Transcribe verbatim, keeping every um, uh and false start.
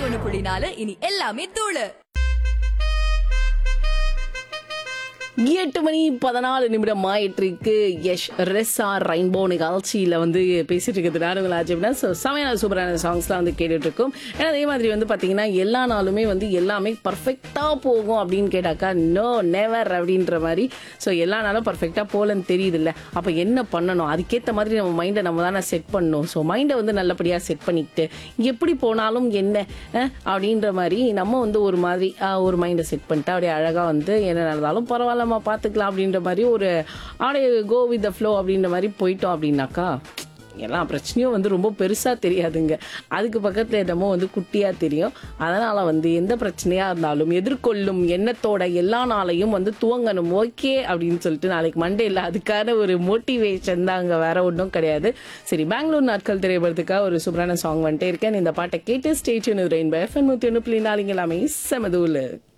ஒண்ணு புள்ளி நாலு இனி எல்லாமே தூளு. எட்டு மணி பதினாலு நிமிடம் ஆயிட்டிருக்கு. யஷ் ரெஸ்ஸா ரெயின்போ நிகழ்ச்சியில் வந்து பேசிட்டு இருக்கிறது நானுங்கள் ஆச்சுன்னா ஸோ சமையல் சூப்பரான சாங்ஸ்லாம் வந்து கேட்டுட்டு இருக்கோம். ஏன்னா அதே மாதிரி வந்து பார்த்தீங்கன்னா எல்லா நாளுமே வந்து எல்லாமே பர்ஃபெக்டாக போகும் அப்படின்னு கேட்டாக்கா நோ நெவர் அப்படின்ற மாதிரி. ஸோ எல்லா நாளும் பர்ஃபெக்டாக போகலன்னு தெரியுது இல்லை. அப்போ என்ன பண்ணணும், அதுக்கேற்ற மாதிரி நம்ம மைண்டை நம்ம தானே செட் பண்ணணும். ஸோ மைண்டை வந்து நல்லபடியாக செட் பண்ணிக்கிட்டு எப்படி போனாலும் என்ன அப்படின்ற மாதிரி நம்ம வந்து ஒரு மாதிரி ஒரு மைண்டை செட் பண்ணிட்டு அப்படியே அழகாக வந்து என்ன நடந்தாலும் பரவாயில்ல பார்த்துக்கலாம் அப்படின்ற மாதிரி ஒரு அப்படியே கோ வித் த ஃப்ளோ அப்படின்ற மாதிரி போயிட்டோம் அப்படின்னாக்கா எல்லா பிரச்சனையும் வந்து ரொம்ப பெருசாக தெரியாதுங்க. அதுக்கு பக்கத்தில் என்னமோ வந்து குட்டியாக தெரியும். அதனால் வந்து எந்த பிரச்சனையாக இருந்தாலும் எதிர்கொள்ளும் எண்ணத்தோட எல்லா நாளையும் வந்து துவங்கணும். ஓகே அப்படின்னு சொல்லிட்டு நாளைக்கு மண்டே இல்லை, அதுக்கான ஒரு மோட்டிவேஷன் தான் அங்கே வேற ஒன்றும் கிடையாது. சரி, பெங்களூர் நாட்கள் திரைப்படத்துக்காக ஒரு சூப்பரான சாங் வந்துட்டே இருக்கேன். இந்த பாட்டை கேட்டு ஸ்டேட்யூன் ரெயின்போ எஃப்எம் நூற்றி ஒன்று புள்ளி நாலு எல்லாமே செமதூல்.